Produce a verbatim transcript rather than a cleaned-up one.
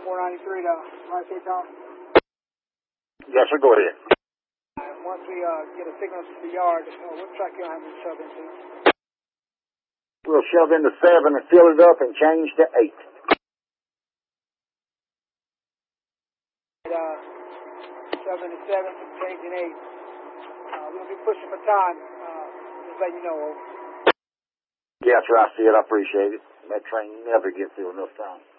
four ninety-three to R K Tom. Yes, sir, go ahead. And once we uh, get a signal to the yard, uh, what track you'll have me shove into? We'll shove into seven and fill it up and change to eight. Uh, shove into seven, changing eight. Uh, we'll be pushing for time. Uh, just let you know. Over. Yes, sir, I see it. I appreciate it. That train never gets there enough time.